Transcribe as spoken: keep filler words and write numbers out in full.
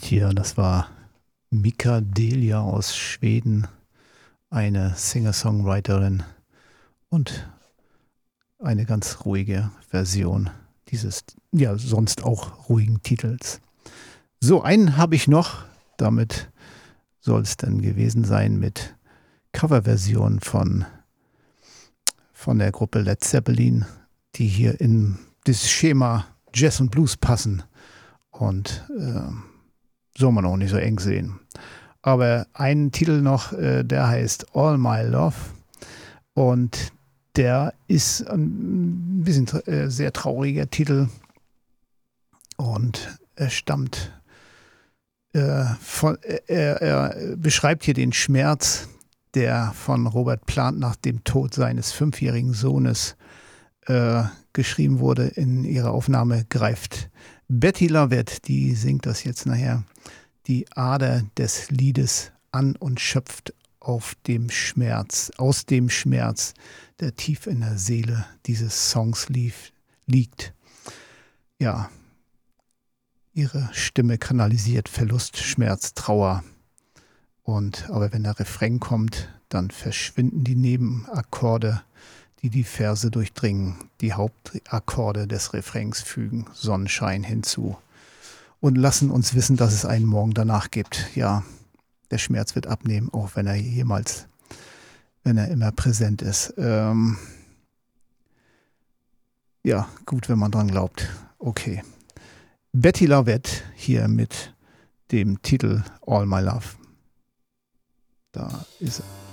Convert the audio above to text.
Tja, das war Mika Delia aus Schweden, eine Singer-Songwriterin und eine ganz ruhige Version dieses, ja, sonst auch ruhigen Titels. So, einen habe ich noch, damit soll es dann gewesen sein mit Coverversion von, von der Gruppe Led Zeppelin, die hier in das Schema Jazz und Blues passen und äh, soll man auch nicht so eng sehen. Aber einen Titel noch, äh, der heißt All My Love und der ist ein bisschen äh, sehr trauriger Titel und er stammt äh, von, äh, er, er beschreibt hier den Schmerz, der von Robert Plant nach dem Tod seines fünfjährigen Sohnes äh, geschrieben wurde. In ihrer Aufnahme greift Betty Lovett, die singt das jetzt nachher, die Ader des Liedes an und schöpft auf dem Schmerz, aus dem Schmerz, der tief in der Seele dieses Songs lief, liegt. Ja, ihre Stimme kanalisiert Verlust, Schmerz, Trauer. Und aber wenn der Refrain kommt, dann verschwinden die Nebenakkorde, die die Verse durchdringen. Die Hauptakkorde des Refrains fügen Sonnenschein hinzu und lassen uns wissen, dass es einen Morgen danach gibt. Ja, der Schmerz wird abnehmen, auch wenn er jemals, wenn er immer präsent ist. Ähm ja, gut, wenn man dran glaubt. Okay. Betty Lovett hier mit dem Titel All My Love. Da ist er.